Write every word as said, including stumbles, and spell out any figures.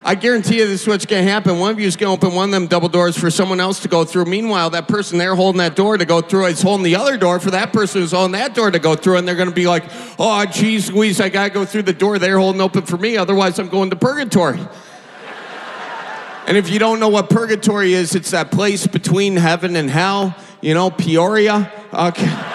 I guarantee you this is what's going to happen. One of you is going to open one of them double doors for someone else to go through. Meanwhile, that person there holding that door to go through is holding the other door for that person who's holding that door to go through. And they're going to be like, oh, geez, Louise, I got to go through the door they're holding open for me. Otherwise, I'm going to purgatory. And if you don't know what purgatory is, it's that place between heaven and hell. You know, Peoria. Okay.